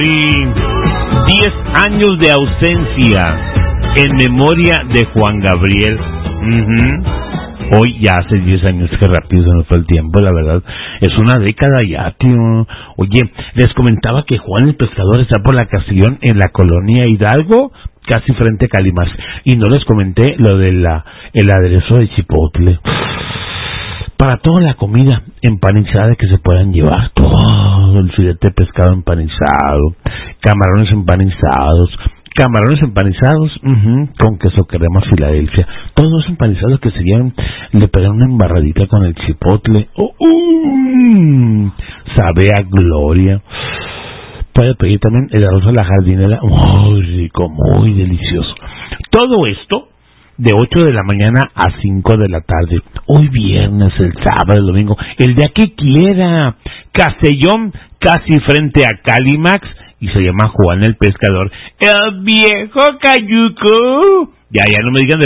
10 años de ausencia en memoria de Juan Gabriel. Hoy ya hace 10 años, que rápido se nos fue el tiempo, la verdad. Es una década ya, tío. Oye, les comentaba que Juan el Pescador está por la Castellón en la colonia Hidalgo, casi frente a Calimas. Y no les comenté lo de el aderezo de chipotle. Para toda la comida empanizada que se puedan llevar, todo el filete de pescado empanizado, camarones empanizados con queso crema Filadelfia, todos los empanizados que serían, le pegan una embarradita con el chipotle, sabe a gloria. Puede pedir también el arroz a la jardinera, muy rico, muy delicioso. Todo esto de 8 de la mañana a 5 de la tarde. Hoy viernes, el sábado, el domingo, el día que quiera. Castellón, casi frente a Calimax, y se llama Juan el Pescador, el viejo cayuco. Ya no me digan de